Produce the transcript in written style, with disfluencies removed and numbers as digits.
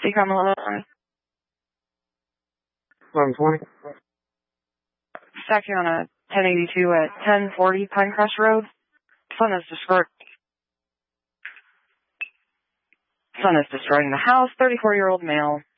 Seacom 11. 1120. Stacked you on a 1082 at 1040 Pinecrest Road. Sun is destroying the house. 34-year-old male.